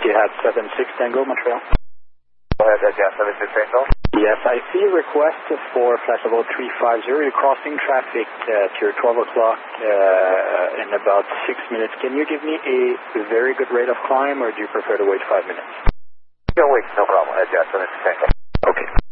Jihad 76 Tango, Montreal. Go ahead, Jihad 76 Tango. Yes, I see a request for flight level 350. You're crossing traffic at your 12 o'clock in about 6 minutes. Can you give me a very good rate of climb, or do you prefer to wait 5 minutes? Go wait, no problem. Jihad 76 Tango. Okay.